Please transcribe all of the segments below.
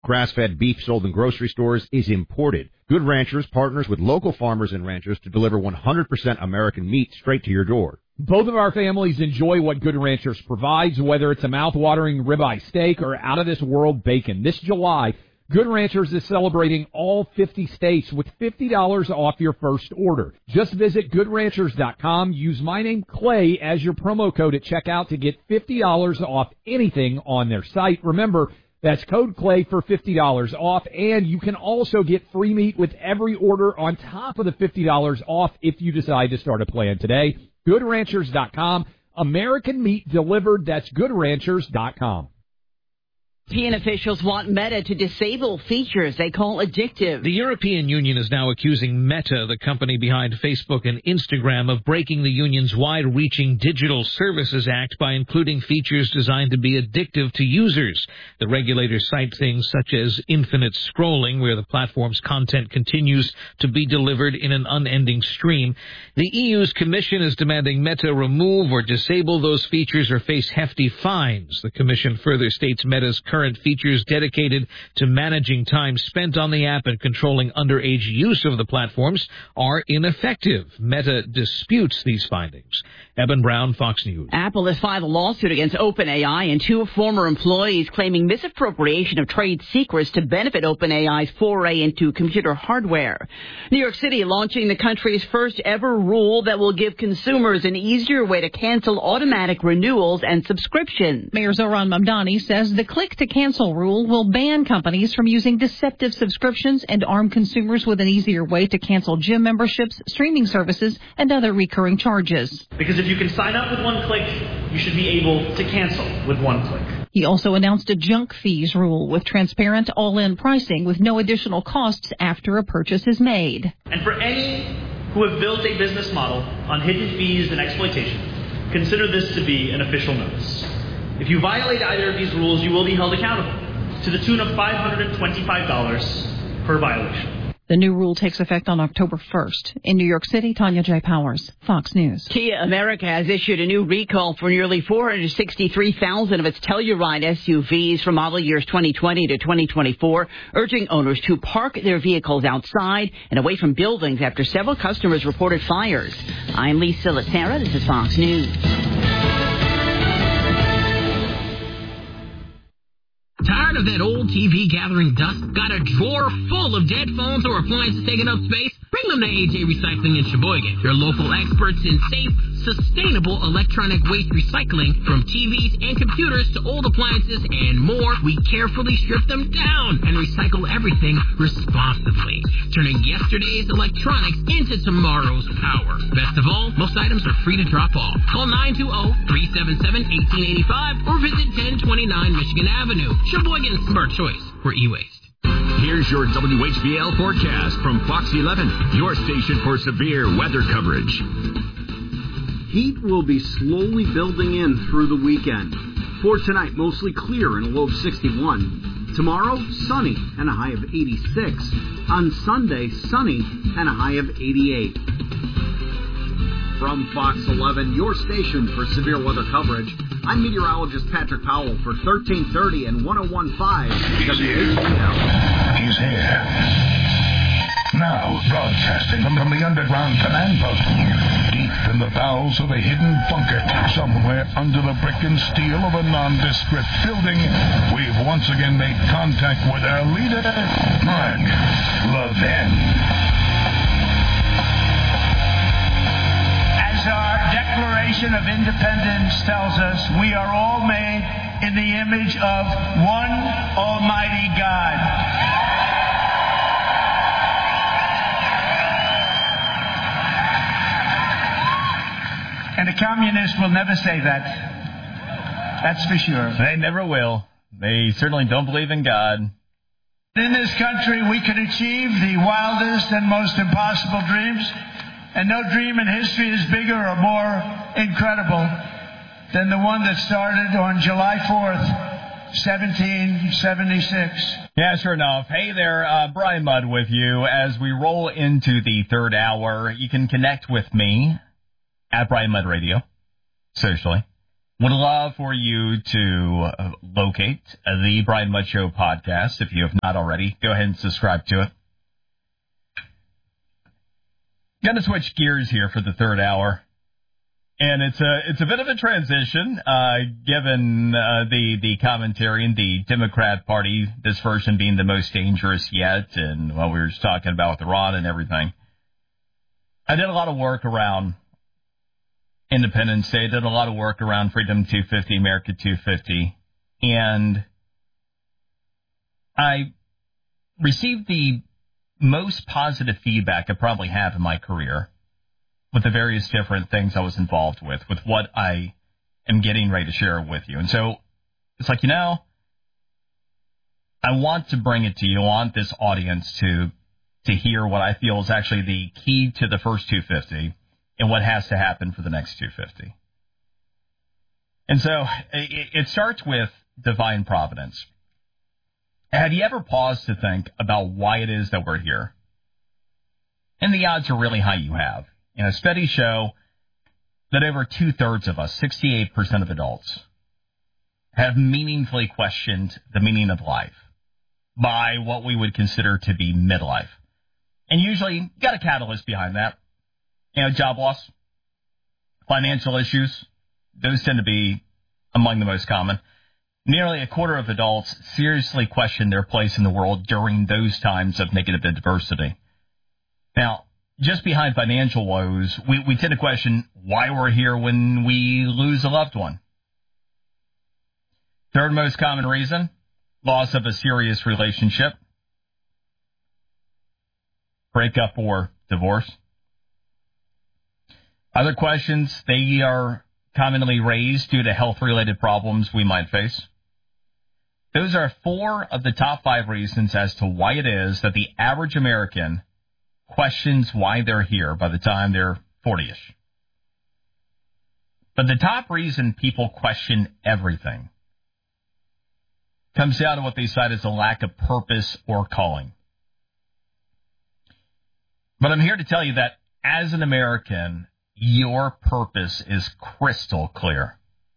Grass-fed beef sold in grocery stores is imported. Good Ranchers partners with local farmers and ranchers to deliver 100% American meat straight to your door. Both of our families enjoy what Good Ranchers provides, whether it's a mouth-watering ribeye steak or out-of-this-world bacon. This July, Good Ranchers is celebrating all 50 states with $50 off your first order. Just visit GoodRanchers.com. Use my name, Clay, as your promo code at checkout to get $50 off anything on their site. Remember, that's code Clay for $50 off, and you can also get free meat with every order on top of the $50 off if you decide to start a plan today. GoodRanchers.com. American meat delivered. That's GoodRanchers.com. European officials want Meta to disable features they call addictive. The European Union is now accusing Meta, the company behind Facebook and Instagram, of breaking the union's wide-reaching Digital Services Act by including features designed to be addictive to users. The regulators cite things such as infinite scrolling, where the platform's content continues to be delivered in an unending stream. The EU's Commission is demanding Meta remove or disable those features or face hefty fines. The Commission further states Meta's current features dedicated to managing time spent on the app and controlling underage use of the platforms are ineffective. Meta disputes these findings. Eben Brown, Fox News. Apple has filed a lawsuit against OpenAI and two former employees claiming misappropriation of trade secrets to benefit OpenAI's foray into computer hardware. New York City launching the country's first ever rule that will give consumers an easier way to cancel automatic renewals and subscriptions. Mayor Zohran Mamdani says the click-to-cancel rule will ban companies from using deceptive subscriptions and arm consumers with an easier way to cancel gym memberships, streaming services, and other recurring charges. Because if you can sign up with one click, you should be able to cancel with one click. He also announced a junk fees rule with transparent all-in pricing with no additional costs after a purchase is made. And for any who have built a business model on hidden fees and exploitation, consider this to be an official notice. If you violate either of these rules, you will be held accountable to the tune of $525 per violation. The new rule takes effect on October 1st. In New York City, Tanya J. Powers, Fox News. Kia America has issued a new recall for nearly 463,000 of its Telluride SUVs from model years 2020 to 2024, urging owners to park their vehicles outside and away from buildings after several customers reported fires. I'm Lisa Lacera. This is Fox News. Tired of that old TV gathering dust? Got a drawer full of dead phones or appliances taking up space? Bring them to AJ Recycling in Sheboygan. They're local experts in safe, sustainable electronic waste recycling. From TVs and computers to old appliances and more, we carefully strip them down and recycle everything responsibly, turning yesterday's electronics into tomorrow's power. Best of all, most items are free to drop off. Call 920-377-1885 or visit 1029 Michigan Avenue. Sheboygan's smart choice for e-waste. Here's your WHBL forecast from Fox 11, your station for severe weather coverage. Heat will be slowly building in through the weekend. For tonight, mostly clear and a low of 61. Tomorrow, sunny and a high of 86. On Sunday, sunny and a high of 88. From Fox 11, your station for severe weather coverage, I'm meteorologist Patrick Powell for 1330 and 101.5. Because he is. He's here. Now, broadcasting from the underground command post, deep in the bowels of a hidden bunker, somewhere under the brick and steel of a nondescript building, we've once again made contact with our leader, Mark Levin. As our Declaration of Independence tells us, we are all made in the image of one Almighty God. And the communists will never say that. That's for sure. They never will. They certainly don't believe in God. In this country, we can achieve the wildest and most impossible dreams. And no dream in history is bigger or more incredible than the one that started on July 4th, 1776. Yeah, sure enough. Hey there, Brian Mudd with you. As we roll into the third hour, you can connect with me at Brian Mudd Radio, socially. Would love for you to locate the Brian Mudd Show podcast. If you have not already, go ahead and subscribe to it. Going to switch gears here for the third hour. And it's a bit of a transition, given the commentary in the Democrat Party, this version being the most dangerous yet, and what we were just talking about with Iran and everything. I did a lot of work around Independence Day, did a lot of work around Freedom 250, America 250, and I received the most positive feedback I probably have in my career with the various different things I was involved with what I am getting ready to share with you. And so it's like, I want to bring it to you. I want this audience to hear what I feel is actually the key to the first 250 and what has to happen for the next 250. And so it starts with divine providence. Have you ever paused to think about why it is that we're here? And the odds are really high you have. Studies show that over 2/3 of us, 68% of adults, have meaningfully questioned the meaning of life by what we would consider to be midlife. And usually, you got a catalyst behind that. Job loss, financial issues, those tend to be among the most common. Nearly a quarter of adults seriously question their place in the world during those times of negative adversity. Now, just behind financial woes, we tend to question why we're here when we lose a loved one. Third most common reason, loss of a serious relationship, breakup or divorce. Other questions, they are commonly raised due to health-related problems we might face. Those are 4 of the top 5 reasons as to why it is that the average American questions why they're here by the time they're 40-ish. But the top reason people question everything comes down to what they cite as a lack of purpose or calling. But I'm here to tell you that as an American, your purpose is crystal clear.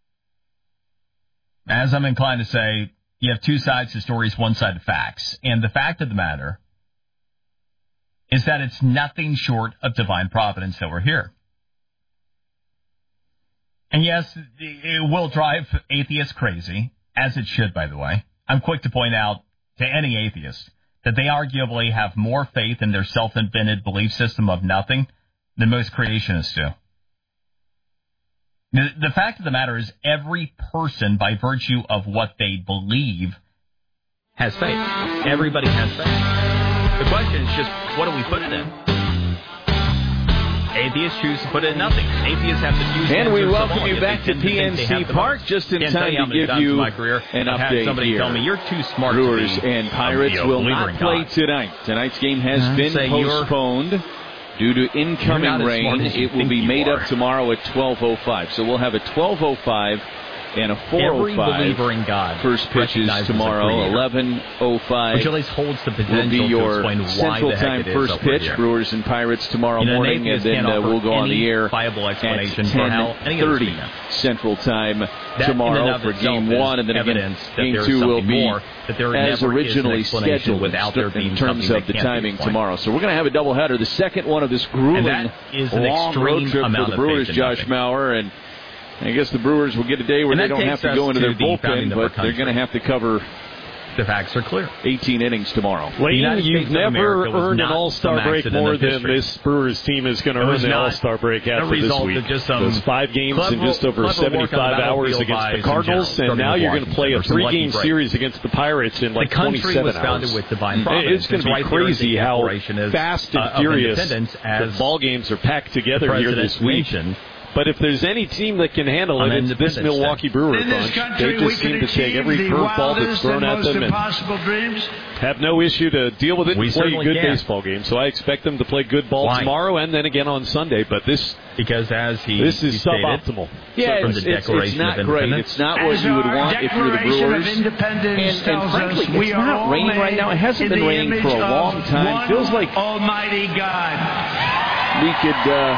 As I'm inclined to say, you have 2 sides to stories, 1 side to facts. And the fact of the matter is that it's nothing short of divine providence that we're here. And yes, it will drive atheists crazy, as it should, by the way. I'm quick to point out to any atheist that they arguably have more faith in their self-invented belief system of nothing than most creationists do. The fact of the matter is every person, by virtue of what they believe, has faith. Everybody has faith. The question is just, what do we put it in? Atheists choose to put it in nothing. Atheists have to choose. And we welcome you back to PNC Park, just in time to give you an update somebody here. Tell me you're too smart. Brewers to be and Pirates will not play tonight. Tonight's game has been postponed due to incoming rain. It will be made up tomorrow at 12:05. So we'll have a 12:05 and a 4:05 first pitches tomorrow. 11:05 which at least holds the potential will be your to explain Central why the Time first pitch. Brewers and Pirates tomorrow morning, and then we'll go on the air at 10:30 Central Time tomorrow for Game 1, and then again Game 2 will be as originally scheduled in terms of the timing tomorrow. So we're going to have a doubleheader, the second one of this grueling long road trip for the Brewers, Josh Maurer, and I guess the Brewers will get a day where they don't have to go into their bullpen, but they're going to have to cover. The facts are clear. 18 innings tomorrow. Layton, you've never earned an All-Star break more than this Brewers team is going to earn the All-Star break after this week. Those 5 games in just over 75 hours against the Cardinals, and now you're going to play a 3-game series against the Pirates in like 27 hours. It's going to be crazy how fast and furious the ball games are packed together here this week. But if there's any team that can handle it, it's this Milwaukee Brewers bunch. They just seem to take every curveball that's thrown at them and have no issue to deal with it and play a good baseball game. So I expect them to play good ball tomorrow and then again on Sunday. But this is suboptimal. Yeah, it's not great. It's not what you would want if you're the Brewers. And frankly, it's not raining right now. It hasn't been raining for a long time. It feels like Almighty God. we could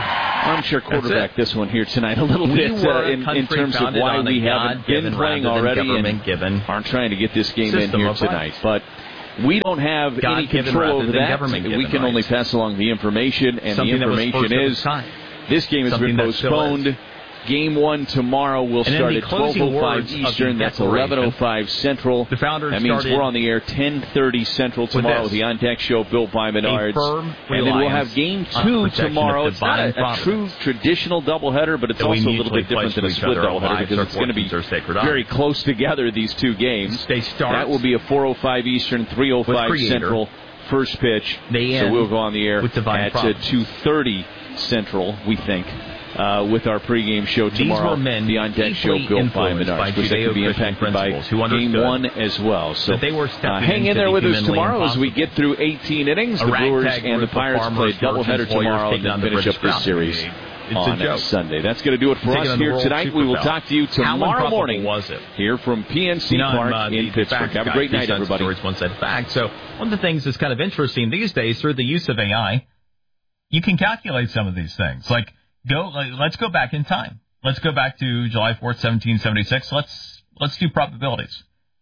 armchair quarterback this one here tonight a little bit in terms of why we haven't been playing already and aren't trying to get this game in here tonight. But we don't have any control over that. We can only pass along the information, and the information is this game has been postponed. Game 1 tomorrow will start at 12:05 Eastern. That's 11:05 Central. That means we're on the air 10:30 Central tomorrow with the On Deck Show, built by Menards. And then we'll have Game 2 tomorrow. It's not a true traditional doubleheader, but it's also a little bit different than a split doubleheader because it's going to be very close together, these two games. That will be a 4:05 Eastern, 3:05 Central first pitch. So we'll go on the air at 2:30 Central, we think. With our pregame show tomorrow, the On Deck Show built by Menards, which could be impacted by Game 1 as well. So hang in there with us tomorrow as we get through 18 innings. The Brewers and the Pirates play a doubleheader tomorrow and then finish up this series on Sunday. That's going to do it for us here tonight. We will talk to you tomorrow morning here from PNC Park in Pittsburgh. Have a great night, everybody. So one of the things that's kind of interesting these days through the use of AI, you can calculate some of these things. Let's go back in time. Let's go back to July 4th, 1776. Let's do probabilities.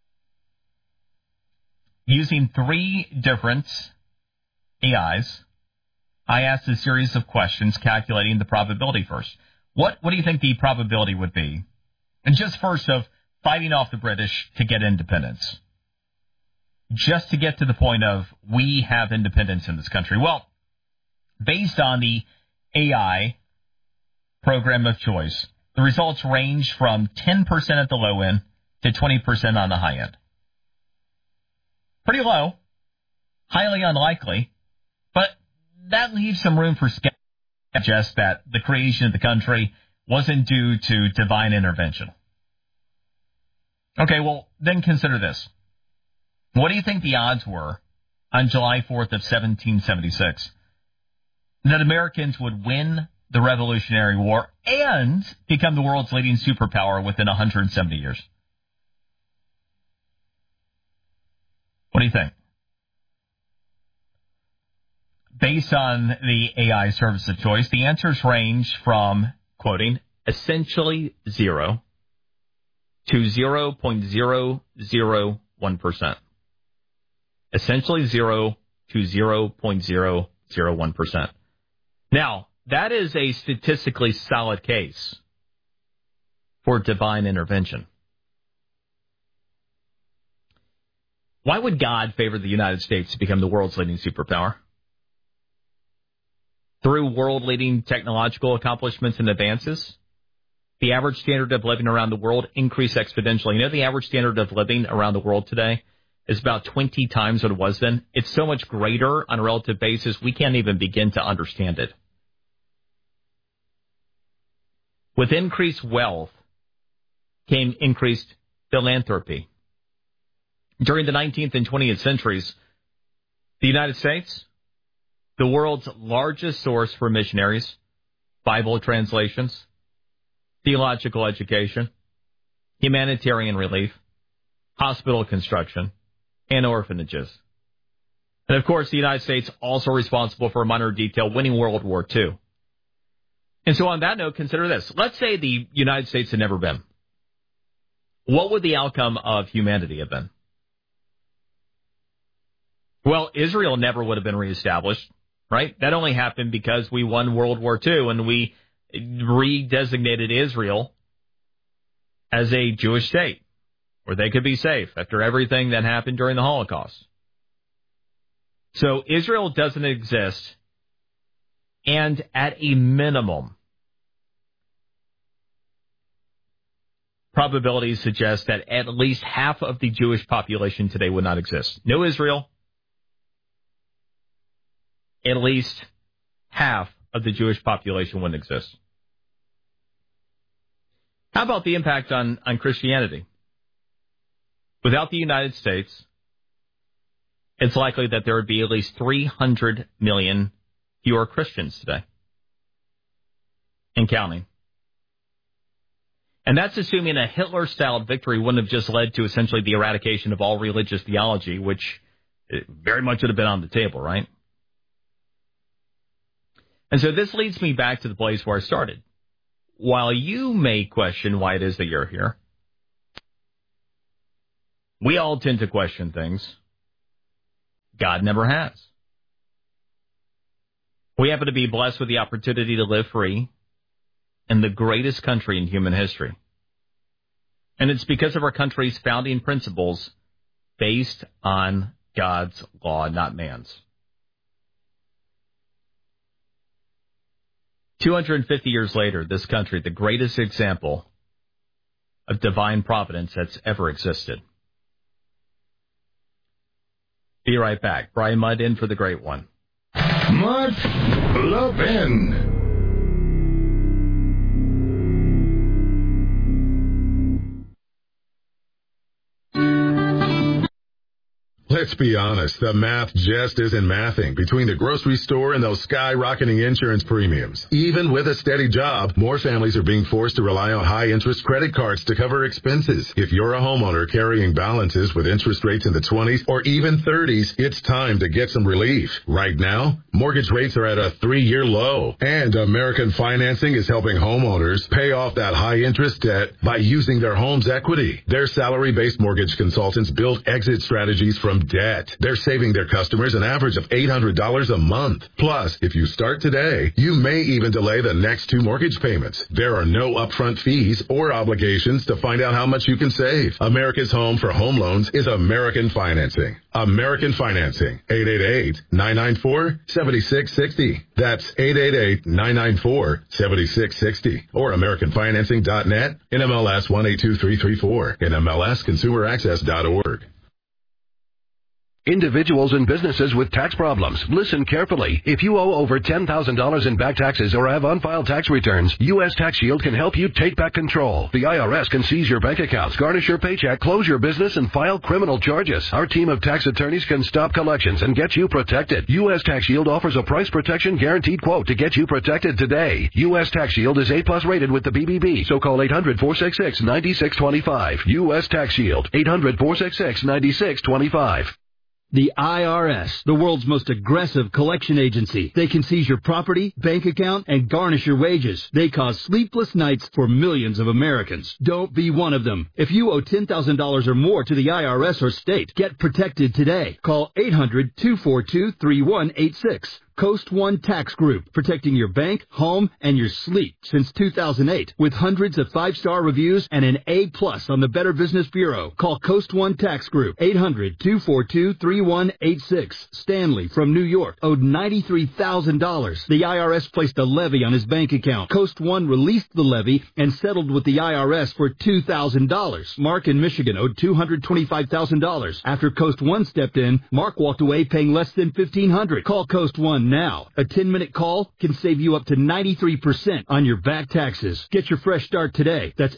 Using 3 different AIs, I asked a series of questions calculating the probability first. What do you think the probability would be? And just first of fighting off the British to get independence. Just to get to the point of we have independence in this country. Well, based on the AI program of choice, the results range from 10% at the low end to 20% on the high end. Pretty low, highly unlikely, but that leaves some room for skepticism to suggest that the creation of the country wasn't due to divine intervention. Okay, well, then consider this. What do you think the odds were on July 4th of 1776 that Americans would win the Revolutionary War and become the world's leading superpower within 170 years? What do you think? Based on the AI service of choice, the answers range from, quoting, essentially 0 to 0.001%. Essentially 0 to 0.001%. Now, that is a statistically solid case for divine intervention. Why would God favor the United States to become the world's leading superpower? Through world-leading technological accomplishments and advances, the average standard of living around the world increased exponentially. You know, the average standard of living around the world today is about 20 times what it was then. It's so much greater on a relative basis, we can't even begin to understand it. With increased wealth came increased philanthropy. During the 19th and 20th centuries, the United States, the world's largest source for missionaries, Bible translations, theological education, humanitarian relief, hospital construction, and orphanages. And of course, the United States also responsible for a minor detail, winning World War II. And so on that note, consider this. Let's say the United States had never been. What would the outcome of humanity have been? Well, Israel never would have been reestablished, right? That only happened because we won World War II and we redesignated Israel as a Jewish state where they could be safe after everything that happened during the Holocaust. So Israel doesn't exist. And at a minimum, probabilities suggest that at least half of the Jewish population today would not exist. No Israel. At least half of the Jewish population wouldn't exist. How about the impact on Christianity? Without the United States, it's likely that there would be at least 300 million fewer Christians today. And counting. And that's assuming a Hitler-style victory wouldn't have just led to essentially the eradication of all religious theology, which very much would have been on the table, right? And so this leads me back to the place where I started. While you may question why it is that you're here, we all tend to question things. God never has. We happen to be blessed with the opportunity to live free in the greatest country in human history. And it's because of our country's founding principles based on God's law, not man's. 250 years later, this country, the greatest example of divine providence that's ever existed. Be right back. Brian Mudd in for the great one. Mudd Levin. Let's be honest, the math just isn't mathing between the grocery store and those skyrocketing insurance premiums. Even with a steady job, more families are being forced to rely on high-interest credit cards to cover expenses. If you're a homeowner carrying balances with interest rates in the 20s or even 30s, it's time to get some relief. Right now, mortgage rates are at a 3-year low, and American Financing is helping homeowners pay off that high-interest debt by using their home's equity. Their salary-based mortgage consultants build exit strategies from debt. They're saving their customers an average of $800 a month. Plus, if you start today, you may even delay the next 2 mortgage payments. There are no upfront fees or obligations to find out how much you can save. America's home for home loans is American Financing. American Financing. 888-994-7660. That's 888-994-7660. Or AmericanFinancing.net. NMLS 182334. NMLSConsumerAccess.org. Individuals and businesses with tax problems, listen carefully. If you owe over $10,000 in back taxes or have unfiled tax returns, U.S. Tax Shield can help you take back control. The IRS can seize your bank accounts, garnish your paycheck, close your business, and file criminal charges. Our team of tax attorneys can stop collections and get you protected. U.S. Tax Shield offers a price protection guaranteed quote to get you protected today. U.S. Tax Shield is A+ rated with the BBB, so call 800-466-9625. U.S. Tax Shield, 800-466-9625. The IRS, the world's most aggressive collection agency. They can seize your property, bank account, and garnish your wages. They cause sleepless nights for millions of Americans. Don't be one of them. If you owe $10,000 or more to the IRS or state, get protected today. Call 800-242-3186. Coast One Tax Group, protecting your bank, home, and your sleep since 2008. With hundreds of 5-star reviews and an A+ on the Better Business Bureau. Call Coast One Tax Group, 800-242-3186. Stanley from New York owed $93,000. The IRS placed a levy on his bank account. Coast One released the levy and settled with the IRS for $2,000. Mark in Michigan owed $225,000. After Coast One stepped in, Mark walked away paying less than $1,500. Call Coast One now. A 10-minute call can save you up to 93% on your back taxes. Get your fresh start today. That's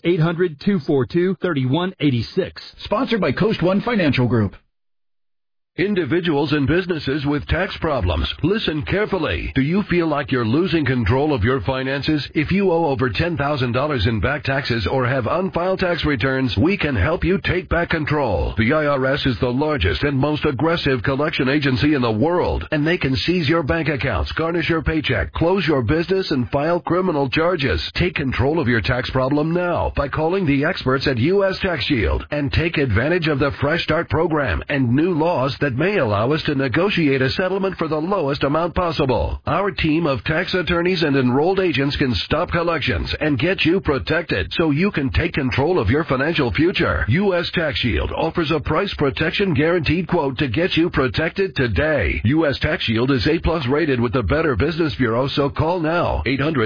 800-242-3186. Sponsored by Coast One Financial Group. Individuals and businesses with tax problems, listen carefully. Do you feel like you're losing control of your finances? If you owe over $10,000 in back taxes or have unfiled tax returns, we can help you take back control. The IRS is the largest and most aggressive collection agency in the world, and they can seize your bank accounts, garnish your paycheck, close your business, and file criminal charges. Take control of your tax problem now by calling the experts at U.S. Tax Shield and take advantage of the Fresh Start program and new laws that may allow us to negotiate a settlement for the lowest amount possible. Our team of tax attorneys and enrolled agents can stop collections and get you protected so you can take control of your financial future. U.S. Tax Shield offers a price protection guaranteed quote to get you protected today. U.S. Tax Shield is A+ rated with the Better Business Bureau, so call now.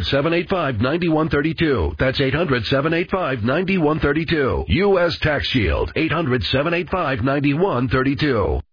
800-785-9132. That's 800-785-9132. U.S. Tax Shield. 800-785-9132.